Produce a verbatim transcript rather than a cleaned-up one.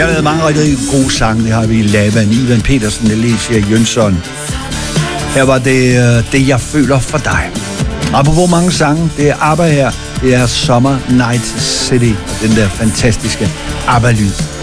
Jeg har lavet mange rigtig gode sange. Det har vi Lavan, Ivan Petersen, Alicia Jønsson. Her var det uh, Det, jeg føler for dig. Apropos mange sange, det er ABBA her. Det er Summer Night City, og den der fantastiske ABBA-lyd.